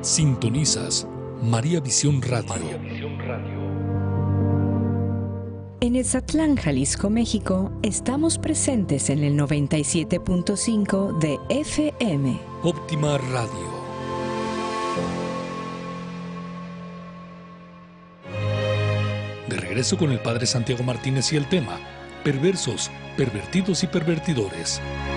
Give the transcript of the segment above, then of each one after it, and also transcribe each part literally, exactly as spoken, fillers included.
Sintonizas María Visión Radio. María Visión Radio. En Etzatlán, Jalisco, México, estamos presentes en el noventa y siete punto cinco de F M. Óptima Radio. De regreso con el Padre Santiago Martínez y el tema Perversos, Pervertidos y Pervertidores.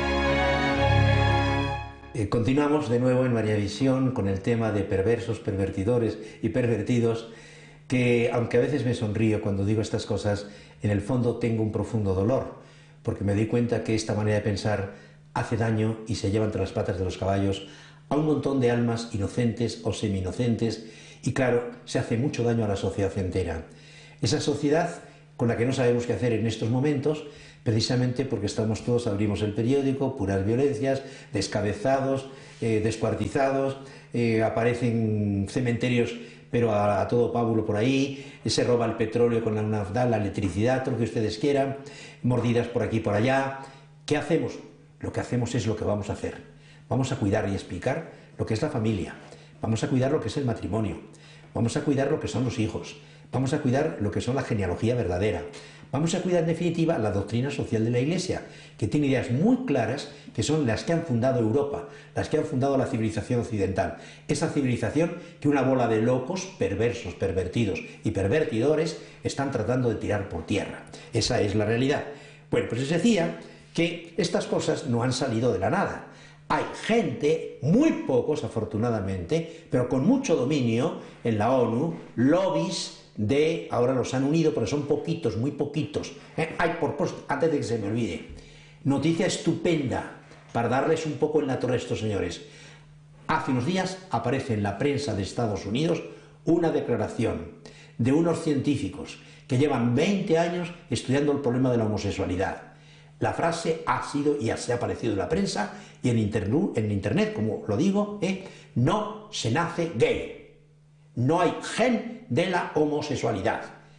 Eh, continuamos de nuevo en María Visión con el tema de perversos, pervertidores y pervertidos, que aunque a veces me sonrío cuando digo estas cosas, en el fondo tengo un profundo dolor, porque me doy cuenta que esta manera de pensar hace daño y se lleva entre las patas de los caballos a un montón de almas inocentes o semi-inocentes, y claro, se hace mucho daño a la sociedad entera. Esa sociedad con la que no sabemos qué hacer en estos momentos, precisamente porque estamos todos, abrimos el periódico, puras violencias, descabezados, eh, descuartizados, eh, aparecen cementerios pero a, a todo pábulo por ahí, se roba el petróleo con la nafta, la electricidad, todo lo que ustedes quieran, mordidas por aquí y por allá. ¿Qué hacemos? Lo que hacemos es lo que vamos a hacer. Vamos a cuidar y explicar lo que es la familia, vamos a cuidar lo que es el matrimonio, vamos a cuidar lo que son los hijos, vamos a cuidar lo que son la genealogía verdadera, vamos a cuidar en definitiva la doctrina social de la Iglesia, que tiene ideas muy claras que son las que han fundado Europa, las que han fundado la civilización occidental, esa civilización que una bola de locos, perversos, pervertidos y pervertidores están tratando de tirar por tierra. Esa es la realidad. Bueno, pues les decía que estas cosas no han salido de la nada. Hay gente, muy pocos afortunadamente, pero con mucho dominio en la ONU, lobbies de, ahora los han unido, pero son poquitos, muy poquitos. Eh, hay, por post, antes de que se me olvide, noticia estupenda para darles un poco en la torre a estos señores. Hace unos días aparece en la prensa de Estados Unidos una declaración de unos científicos que llevan veinte años estudiando el problema de la homosexualidad. La frase ha sido y se ha aparecido en la prensa y en internet, en internet como lo digo, eh, no se nace gay. No hay gen de la homosexualidad.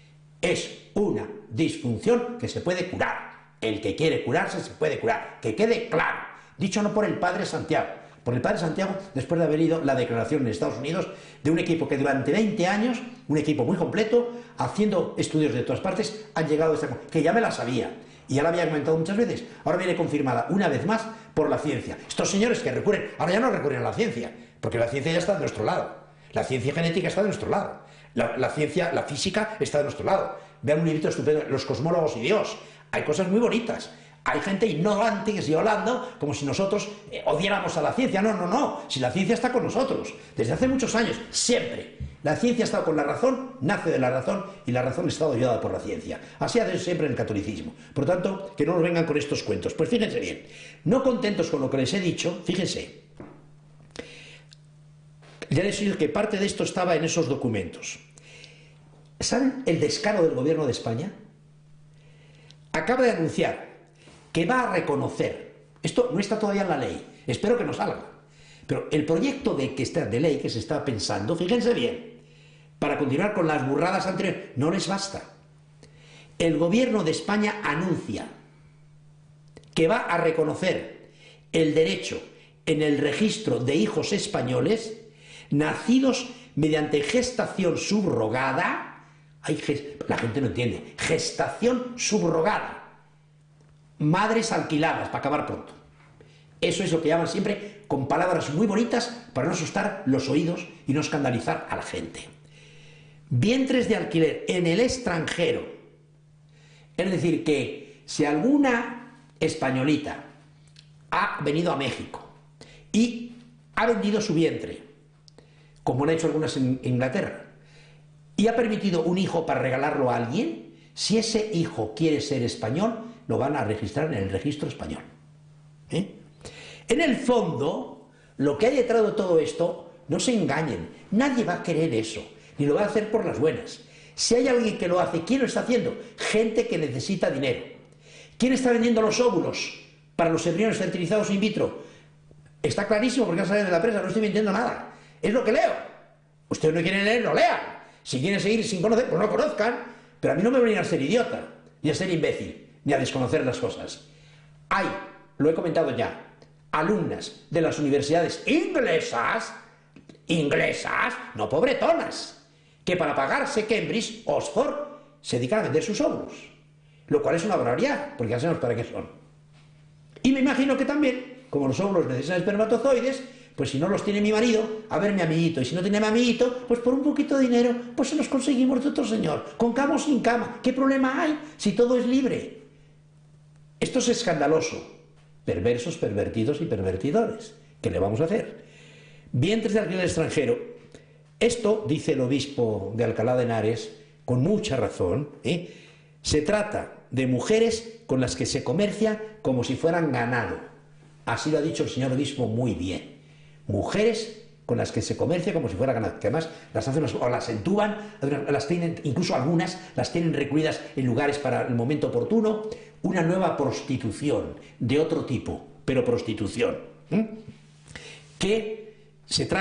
Es una disfunción que se puede curar. El que quiere curarse se puede curar. Que quede claro. Dicho no por el Padre Santiago. Por el Padre Santiago, después de haber leído la declaración en Estados Unidos de un equipo que durante veinte años, un equipo muy completo, haciendo estudios de todas partes, han llegado a esta conclusión, que ya me la sabía. Y ya la había comentado muchas veces. Ahora viene confirmada una vez más por la ciencia. Estos señores que recurren, ahora ya no recurren a la ciencia, porque la ciencia ya está de nuestro lado. La ciencia genética está de nuestro lado. La, la ciencia, la física está de nuestro lado. Vean un librito estupendo, Los cosmólogos y Dios. Hay cosas muy bonitas. Hay gente ignorante que sigue hablando como si nosotros eh, odiáramos a la ciencia. No, no, no. Si la ciencia está con nosotros. Desde hace muchos años. Siempre. La ciencia ha estado con la razón, nace de la razón y la razón ha estado ayudada por la ciencia. Así ha sido siempre en el catolicismo. Por lo tanto, que no nos vengan con estos cuentos. Pues fíjense bien. No contentos con lo que les he dicho, fíjense. Ya les he dicho que parte de esto estaba en esos documentos. ¿Saben el descaro del gobierno de España? Acaba de anunciar que va a reconocer, esto no está todavía en la ley, espero que no salga, pero el proyecto de, que está, de ley que se está pensando, fíjense bien, para continuar con las burradas anteriores, no les basta. El gobierno de España anuncia que va a reconocer el derecho en el registro de hijos españoles nacidos mediante gestación subrogada. Hay gest... La gente no entiende. Gestación subrogada. Madres alquiladas, para acabar pronto. Eso es lo que llaman siempre con palabras muy bonitas para no asustar los oídos y no escandalizar a la gente. Vientres de alquiler en el extranjero. Es decir, que si alguna españolita ha venido a México y ha vendido su vientre, como han hecho algunas en Inglaterra, y ha permitido un hijo para regalarlo a alguien, si ese hijo quiere ser español, lo van a registrar en el registro español. ¿Eh? En el fondo, lo que hay detrás de todo esto, no se engañen, nadie va a querer eso, ni lo va a hacer por las buenas. Si hay alguien que lo hace, ¿quién lo está haciendo? Gente que necesita dinero. ¿Quién está vendiendo los óvulos para los embriones fertilizados in vitro? Está clarísimo porque ha salido de la prensa, no estoy mintiendo nada. Es lo que leo. Ustedes no quieren leer, no lean. Si quieren seguir sin conocer, pues no conozcan. Pero a mí no me vienen a ser idiota, ni a ser imbécil, ni a desconocer las cosas. Hay, lo he comentado ya, alumnas de las universidades inglesas inglesas, no pobretonas, que para pagarse Cambridge, Oxford, se dedican a vender sus óvulos, lo cual es una barbaridad, porque ya sabemos para qué son. Y me imagino que también, como los óvulos necesitan espermatozoides, pues si no los tiene mi marido, a ver mi amiguito, y si no tiene mi amiguito, pues por un poquito de dinero, pues se los conseguimos de otro señor, con cama o sin cama. ¿Qué problema hay si todo es libre? Esto es escandaloso. Perversos, pervertidos y pervertidores. ¿Qué le vamos a hacer? Vientres de alquiler extranjero. Esto, dice el obispo de Alcalá de Henares, con mucha razón, ¿eh? Se trata de mujeres con las que se comercia como si fueran ganado. Así lo ha dicho el señor obispo muy bien. Mujeres con las que se comercia como si fuera ganado, que además las hacen o las entuban, las tienen, incluso algunas las tienen recluidas en lugares para el momento oportuno. Una nueva prostitución de otro tipo, pero prostitución, ¿eh? que se trata